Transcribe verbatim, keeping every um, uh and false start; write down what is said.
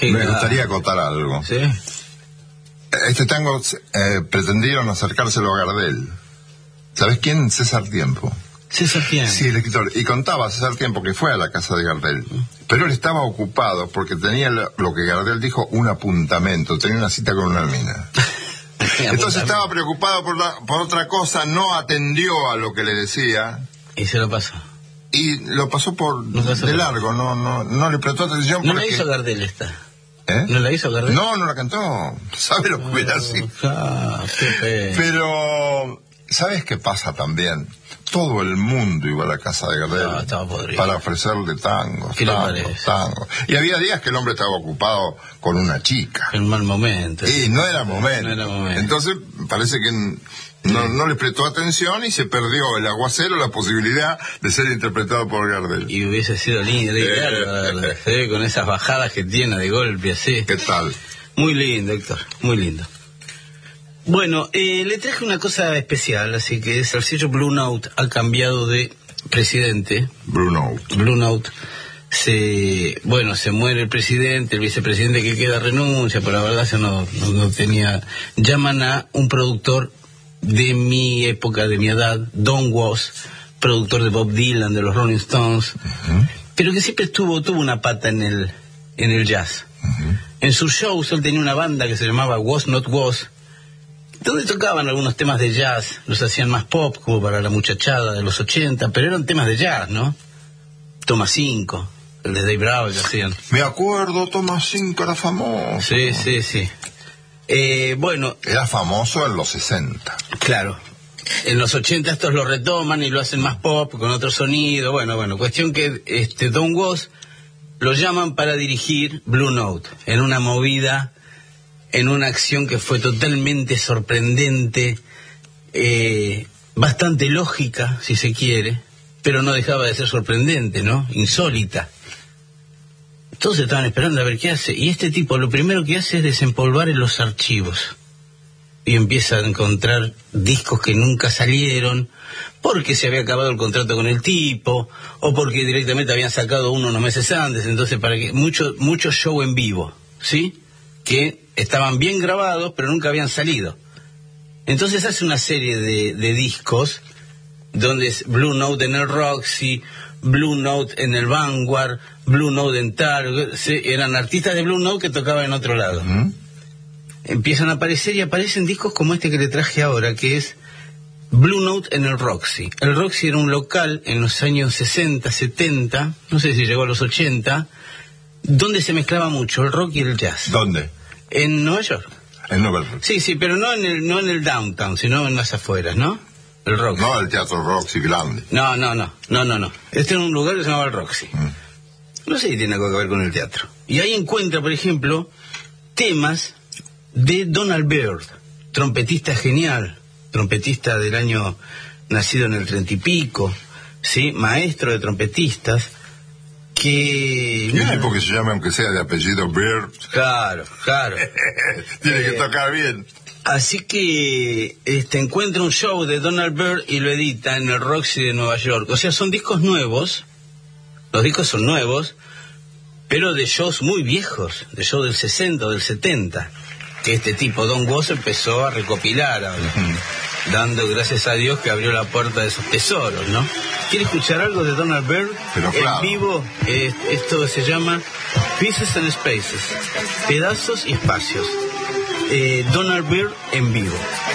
Qué Me grave. gustaría acotar algo. ¿Sí? Este tango eh, pretendieron acercárselo a Gardel. ¿Sabes quién? César Tiempo. César Tiempo. Sí, el escritor. Y contaba César Tiempo que fue a la casa de Gardel. Pero él estaba ocupado porque tenía lo, lo que Gardel dijo, un apuntamento. Tenía una cita con una mina. Entonces estaba preocupado por, la, por otra cosa, no atendió a lo que le decía. Y se lo pasó. Y lo pasó por No pasó de por- largo, no, no, no le prestó atención. No porque... la hizo Gardel esta. ¿Eh? ¿No la hizo Gardel? No, no la cantó. ¿Sabe lo que hubiera sido? Ah, qué pena. Pero, ¿sabes qué pasa también? Todo el mundo iba a la casa de Gardel No, estaba podrido. para ofrecerle tangos, ¿Qué le tangos, parece? tangos. Y había días que el hombre estaba ocupado con una chica. En un mal momento. Y no era momento. No era momento. Entonces, parece que no, no le prestó atención y se perdió el aguacero, la posibilidad de ser interpretado por Gardel. Y hubiese sido lindo, Eh. claro, la verdad. Se ve con esas bajadas que tiene de golpe así. ¿Qué tal? Muy lindo, Héctor, muy lindo. Bueno, eh, le traje una cosa especial, así que es el sello Blue Note ha cambiado de presidente. Bruno. Blue Note se, bueno, se muere el presidente, el vicepresidente que queda renuncia, pero la verdad se no, no, no tenía. Llaman a un productor de mi época, de mi edad, Don Was, productor de Bob Dylan, de los Rolling Stones, Uh-huh. pero que siempre estuvo, tuvo una pata en el, en el jazz. Uh-huh. En sus shows él tenía una banda que se llamaba Was Not Was, donde tocaban algunos temas de jazz, los hacían más pop, como para la muchachada de los ochenta, pero eran temas de jazz, ¿no? Toma cinco, el de Dave Bravo que hacían. Me acuerdo, Tomás Cinco era famoso. Sí, sí, sí. Eh, bueno, Era famoso en los sesenta. claro, en los ochenta estos lo retoman y lo hacen más pop, con otro sonido, bueno, bueno, cuestión que este Don Was lo llaman para dirigir Blue Note, en una movida, en una acción que fue totalmente sorprendente, eh, bastante lógica, si se quiere, pero no dejaba de ser sorprendente, ¿no? Insólita. Todos estaban esperando a ver qué hace, y este tipo lo primero que hace es desempolvar en los archivos. Y empieza a encontrar discos que nunca salieron, porque se había acabado el contrato con el tipo, o porque directamente habían sacado uno unos meses antes, entonces para que mucho, mucho show en vivo, ¿sí? Que estaban bien grabados, pero nunca habían salido. Entonces hace una serie de, de discos, donde es Blue Note en el Roxy, Blue Note en el Vanguard, Blue Note en tal, se- eran artistas de Blue Note que tocaban en otro lado. ¿Mm? Empiezan a aparecer y aparecen discos como este que le traje ahora, que es Blue Note en el Roxy. El Roxy era un local en los años sesenta, setenta, no sé si llegó a los ochenta, donde se mezclaba mucho el rock y el jazz. ¿Dónde? En Nueva York. En Nueva York. Sí, sí, pero no en el, no en el downtown, sino en las afueras, ¿no? El Roxy. No el Teatro Roxy grande. No, no, no, no, no, no. Este era un lugar que se llamaba el Roxy. Mm. No sé si tiene algo que ver con el teatro. Y ahí encuentra, por ejemplo, temas de Donald Byrd, trompetista genial, trompetista del año, nacido en el treinta y pico, ¿sí? Maestro de trompetistas, que... Y un nada. tipo que se llame, aunque sea de apellido Beard, Claro, claro. tiene que Eh, tocar bien. Así que este encuentra un show de Donald Byrd y lo edita en el Roxy de Nueva York. O sea, son discos nuevos, los discos son nuevos, pero de shows muy viejos, de shows del sesenta o del setenta, que este tipo, Don Was, empezó a recopilar ahora, dando gracias a Dios que abrió la puerta de esos tesoros, ¿no? ¿Quiere escuchar algo de Donald Byrd? Pero claro. En vivo, eh, esto se llama Pieces and Spaces, pedazos y espacios. Eh, Donald Byrd en vivo.